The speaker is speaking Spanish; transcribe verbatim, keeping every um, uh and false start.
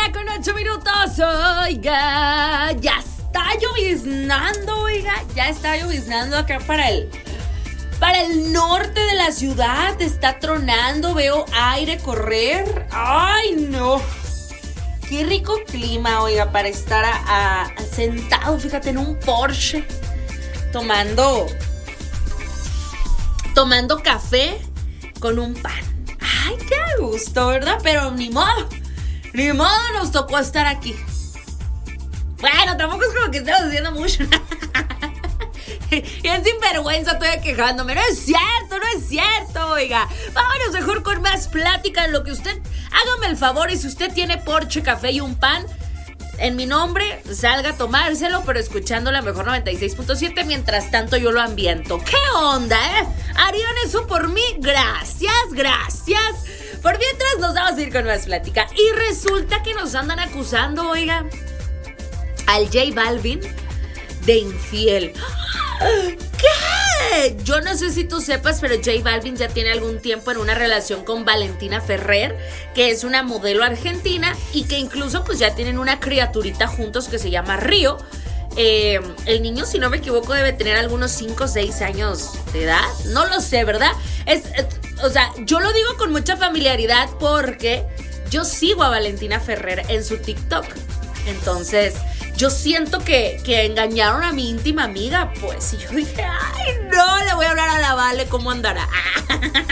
día con ocho minutos, oiga, ya está lloviznando, oiga, ya está lloviznando acá para el, para el norte de la ciudad, está tronando, veo aire correr, ay no, qué rico clima, oiga, para estar a, a, sentado, fíjate, en un Porsche, tomando, tomando café con un pan. Ay, qué gusto, ¿verdad? Pero ni modo, ni modo nos tocó estar aquí. Bueno, tampoco es como que estemos haciendo mucho. Y es sinvergüenza, estoy quejándome. No es cierto, no es cierto, oiga. Vámonos mejor con más plática en lo que usted... Hágame el favor, y si usted tiene Porsche, café y un pan, en mi nombre, salga a tomárselo, pero escuchando la mejor noventa y seis punto siete. Mientras tanto yo lo ambiento. ¿Qué onda, eh? ¿Harían eso por mí? Gracias, gracias. Por mientras nos vamos a ir con más plática. Y resulta que nos andan acusando, oiga, al J Balvin de infiel. ¿Qué? Yo no sé si tú sepas, pero J Balvin ya tiene algún tiempo en una relación con Valentina Ferrer, que es una modelo argentina y que incluso pues ya tienen una criaturita juntos que se llama Río. Eh, el niño, si no me equivoco, debe tener algunos cinco o seis años de edad. No lo sé, ¿verdad? Es, eh, o sea, yo lo digo con mucha familiaridad porque yo sigo a Valentina Ferrer en su TikTok. Entonces, yo siento que, que engañaron a mi íntima amiga, pues. Y yo dije, ay, no, le voy a hablar a la Vale, ¿cómo andará?